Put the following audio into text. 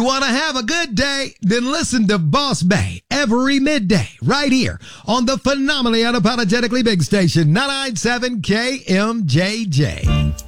want to have a good day? Then listen to Boss Bay every midday right here on the phenomenally unapologetically big station 997 KMJJ.